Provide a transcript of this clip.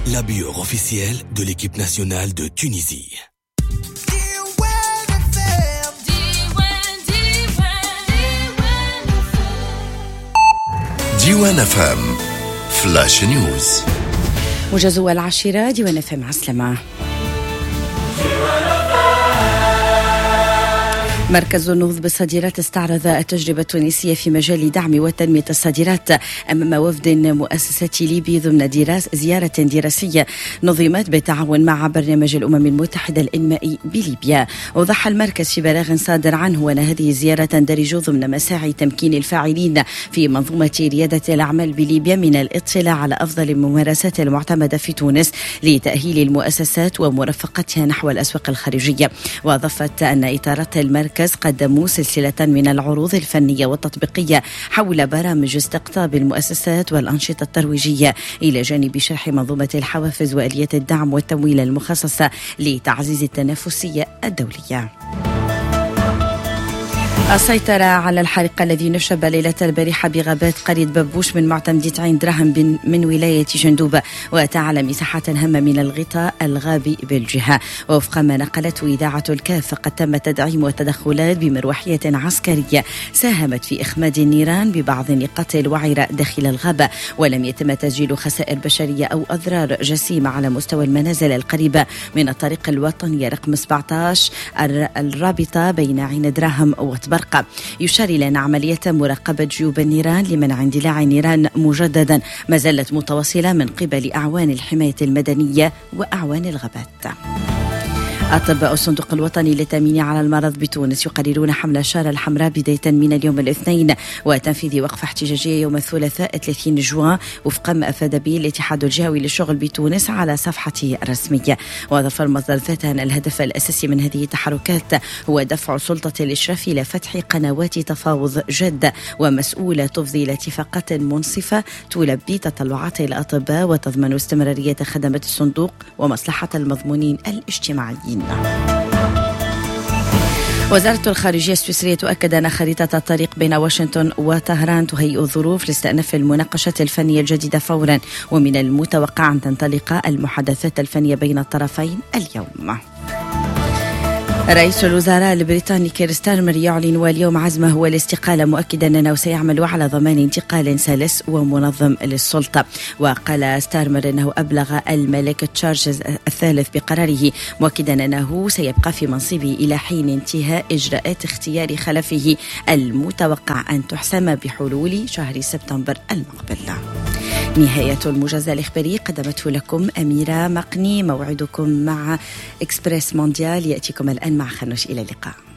la bio officielle de l'équipe nationale de Tunisie. ديوان FM فلاش نيوز. موجز 10 ديوان FM عسلامة. مركز النهوض بالصادرات استعرض التجربة التونسية في مجال دعم وتنمية الصادرات أمام وفد مؤسسة ليبي ضمن زيارة دراسية نظمت بالتعاون مع برنامج الأمم المتحدة الإنمائي بليبيا. وضح المركز في بلاغ صادر عنه أن هذه الزيارة تندرج ضمن مساعي تمكين الفاعلين في منظومة ريادة الأعمال بليبيا من الاطلاع على أفضل الممارسات المعتمدة في تونس لتأهيل المؤسسات ومرافقتها نحو الأسواق الخارجية. وأضافت أن إطارات المركز قدموا سلسلة من العروض الفنية والتطبيقية حول برامج استقطاب المؤسسات والأنشطة الترويجية إلى جانب شرح منظومة الحوافز وآلية الدعم والتمويل المخصصة لتعزيز التنافسية الدولية. السيطرة على الحريق الذي نشب ليلة البارحة بغابات قرية ببوش من معتمدية عين دراهم من ولاية جندوب وتعالى مساحات هامة من الغطاء الغابي بالجهة. ووفق ما نقلته إذاعة الكاف قد تم تدعيم التدخلات بمروحية عسكرية ساهمت في إخماد النيران ببعض نقاط الوعرة داخل الغابة، ولم يتم تسجيل خسائر بشرية أو أضرار جسيمة على مستوى المنازل القريبة من الطريق الوطني رقم 17 الرابطة بين عين دراهم وتبرقة. يشار إلى أن عملية مراقبة جيوب النيران لمنع اندلاع النيران مجددا ما زالت متواصلة من قبل أعوان الحماية المدنية وأعوان الغابات. أطباء الصندوق الوطني للتأمين على المرض بتونس يقررون حمل الشارة الحمراء بداية من اليوم الاثنين وتنفيذ وقفة احتجاجية يوم الثلاثاء 30 جوان وفق ما أفاد به الاتحاد الجهوي للشغل بتونس على صفحته الرسمية. وأضاف المصدر ذاته أن الهدف الأساسي من هذه التحركات هو دفع سلطة الإشراف إلى فتح قنوات تفاوض جادة ومسؤولة تفضي إلى اتفاقات منصفة تلبي تطلعات الأطباء وتضمن استمرارية خدمات الصندوق ومصلحة المضمونين الاجتماعيين. وزارة الخارجية السويسرية تؤكد أن خريطة الطريق بين واشنطن وطهران تهيئ الظروف لاستئناف المناقشات الفنية الجديدة فورا، ومن المتوقع أن تنطلق المحادثات الفنية بين الطرفين اليوم. رئيس الوزراء البريطاني كير ستارمر يعلن اليوم عزمه والاستقالة مؤكدا أنه سيعمل على ضمان انتقال سلس ومنظم للسلطة. وقال ستارمر أنه أبلغ الملك تشارلز الثالث بقراره مؤكدا أنه سيبقى في منصبه إلى حين انتهاء إجراءات اختيار خلفه المتوقع أن تحسم بحلول شهر سبتمبر المقبل. نهاية الموجز الإخباري قدمته لكم أميرة مقني. موعدكم مع إكسبريس مونديال يأتيكم الآن مع خنوش. إلى اللقاء.